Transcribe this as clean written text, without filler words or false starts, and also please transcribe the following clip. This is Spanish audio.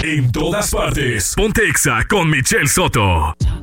En todas partes. Ponte Exa con Michelle Soto.